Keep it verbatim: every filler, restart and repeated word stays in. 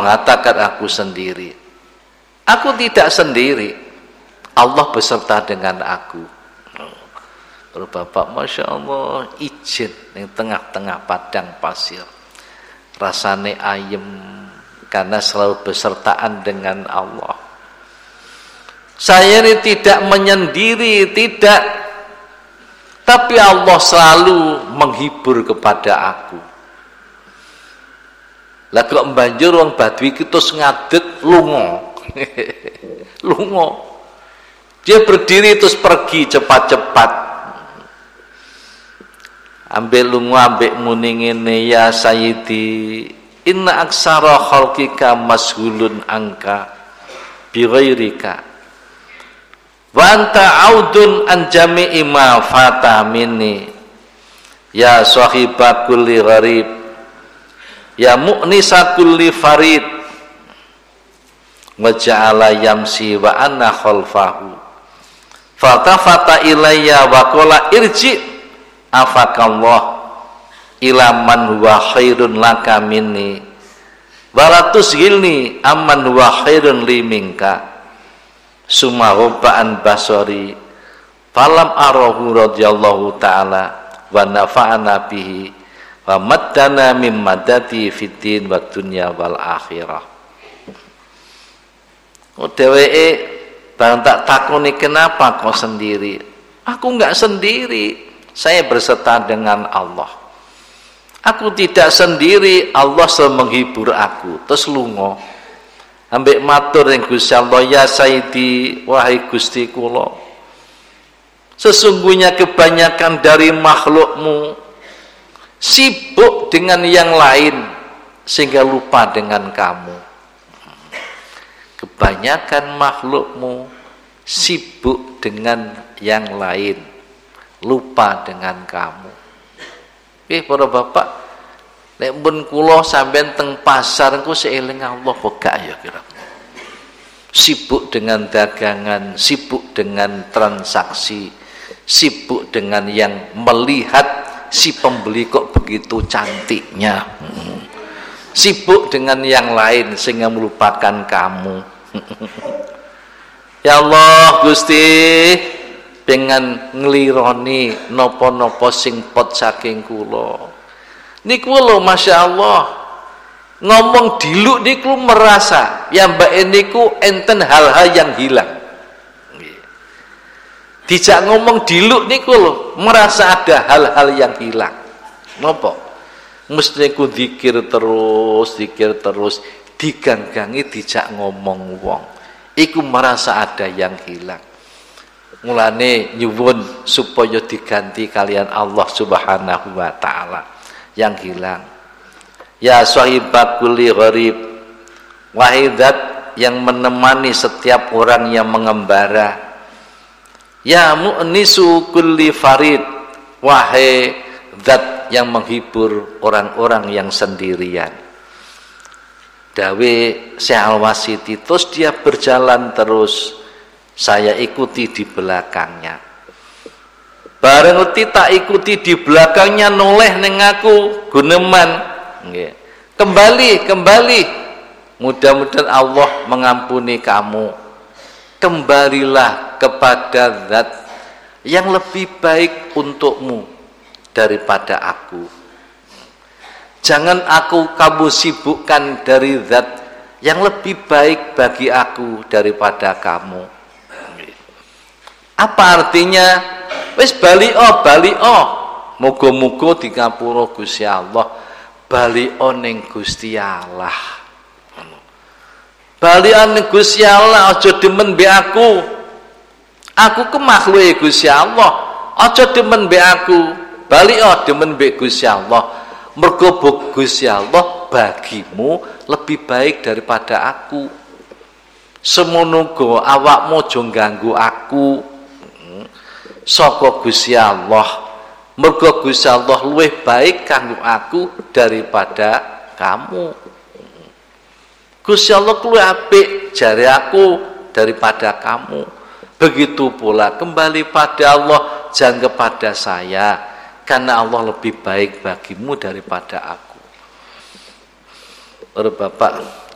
mengatakan aku sendiri. Aku tidak sendiri. Allah beserta dengan aku. Bapak, Masya Allah, izin di tengah-tengah padang pasir. Rasane ayem karena selalu besertaan dengan Allah. Saya ini tidak menyendiri, tidak. Tapi Allah selalu menghibur kepada aku. Lah kok banjur wong Badui kita ngadeg lunga. Lunga. Dia berdiri terus pergi cepat-cepat. Ambil lunga ambek muni ngene, ya Sayyidi, inna aksara khalqika mashulun angka bi ghairika. Wa anta audun an jami'i ma fata minni. Ya sahiba kulli gharib, ya mu'nisa kulli farid, wa ja'ala yamsi wa anna khalfahu. Fatafata ilayya wa qala irji' afakallah ila man huwa khairun laka minni walatus gilni amman huwa khairun li minka summa hubba'an basori falam arahu radhiyallahu ta'ala wa nafa'ana bihi wa maddana min madati fiddin wa dunya wal akhirah. Oh dheweke bareng tak takoni kenapa kau sendiri? Aku enggak sendiri. Saya berserta dengan Allah. Aku tidak sendiri, Allah selalu menghibur aku. Terus lunga. Ambek matur yang Gusti Allah, ya Sayyidi, wahai Gusti kula. Sesungguhnya kebanyakan dari makhlukmu sibuk dengan yang lain sehingga lupa dengan kamu. Kebanyakan makhlukmu sibuk dengan yang lain, lupa dengan kamu. Oke, para bapak, nek pun kula sampean teng pasar engko seeling Allah kok gak ya kira. Sibuk dengan dagangan, sibuk dengan transaksi, sibuk dengan yang melihat si pembeli kok begitu cantiknya. Hmm. Sibuk dengan yang lain sehingga melupakan kamu. Ya Allah, Gusti, pengen nglironi napa-napa sing pot saking kula. Niku lho Masya Allah, ngomong diluk niku merasa ya mbak niku enten hal-hal yang hilang. Dijak ngomong diluk niku lho merasa ada hal-hal yang hilang. Napa? Mesti ku zikir terus, zikir terus, diganggangi dijak ngomong wong. Iku merasa ada yang hilang. Mulane nyuwun supaya diganti kalian Allah Subhanahu wa taala yang hilang. Ya sahibah kulli gharib, wahai zat yang menemani setiap orang yang mengembara. Ya mu'nisu kulli farid, wahai zat yang menghibur orang-orang yang sendirian. Dawe Syekh Al-Wasiti, terus dia berjalan terus, saya ikuti di belakangnya. Bareng uti tak ikuti di belakangnya noleh neng aku guneman. Nggih. Kembali, kembali. Mudah-mudahan Allah mengampuni kamu. Kembalilah kepada zat yang lebih baik untukmu daripada aku. Jangan aku kamu sibukkan dari zat yang lebih baik bagi aku daripada kamu. Apa artinya? Wis bali oh bali oh. Muga-muga di ngapura Gusti Allah, bali ning Gusti Allah. Bali ning Gusti Allah, aja demen mbek aku. Aku ku makhluke Gusti Allah. Aja demen mbek aku. Bali oh demen mbek Gusti Allah. Mergo Gusti Allah bagimu lebih baik daripada aku. Semono go awakmu aja ganggu aku. Saka Gusti Allah, mergo Gusti Allah luwih baik kanggo aku daripada kamu. Gusti Allah luwih apik jare aku daripada kamu. Begitu pula kembali pada Allah, jangan kepada saya, karena Allah lebih baik bagimu daripada aku. Bapak